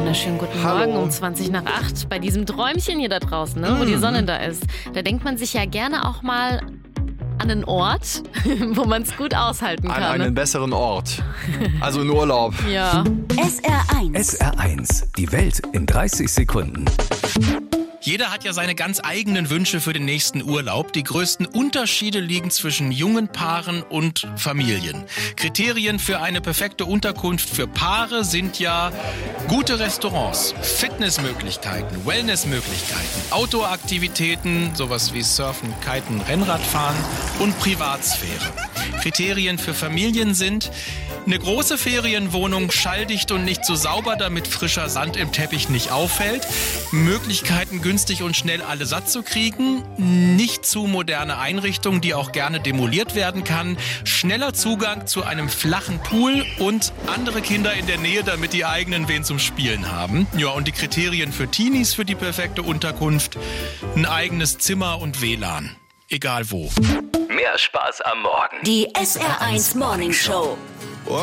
wunderschönen guten Hallo. Morgen um 20 nach 8. Bei diesem Träumchen hier da draußen, ne, wo die Sonne da ist, da denkt man sich ja gerne auch mal an einen Ort, wo man es gut aushalten kann. An einen besseren Ort. Also in Urlaub. Ja. SR1. SR1, die Welt in 30 Sekunden. Jeder hat ja seine ganz eigenen Wünsche für den nächsten Urlaub. Die größten Unterschiede liegen zwischen jungen Paaren und Familien. Kriterien für eine perfekte Unterkunft für Paare sind ja gute Restaurants, Fitnessmöglichkeiten, Wellnessmöglichkeiten, Outdoor-Aktivitäten, sowas wie Surfen, Kiten, Rennradfahren und Privatsphäre. Kriterien für Familien sind eine große Ferienwohnung, schalldicht und nicht zu sauber, damit frischer Sand im Teppich nicht auffällt. Möglichkeiten, günstig und schnell alle satt zu kriegen. Nicht zu moderne Einrichtungen, die auch gerne demoliert werden kann. Schneller Zugang zu einem flachen Pool und andere Kinder in der Nähe, damit die eigenen wen zum Spielen haben. Ja, und die Kriterien für Teenies für die perfekte Unterkunft: ein eigenes Zimmer und WLAN. Egal wo. Mehr Spaß am Morgen. Die SR1 Morning Show.